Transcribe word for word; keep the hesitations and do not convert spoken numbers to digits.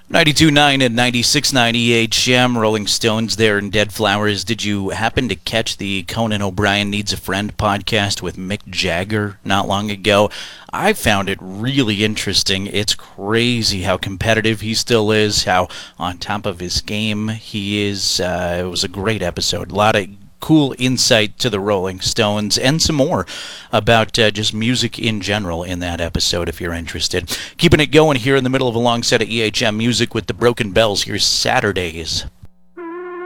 ninety-two point nine and ninety-six point nine E H M, Rolling Stones there in Dead Flowers. Did you happen to catch the Conan O'Brien Needs a Friend podcast with Mick Jagger not long ago? I found it really interesting. It's crazy how competitive he still is, how on top of his game he is. Uh, it was a great episode. A lot of cool insight to the Rolling Stones and some more about uh, just music in general in that episode if you're interested. Keeping it going here in the middle of a long set of E H M music with the Broken Bells. Here's Saturdays.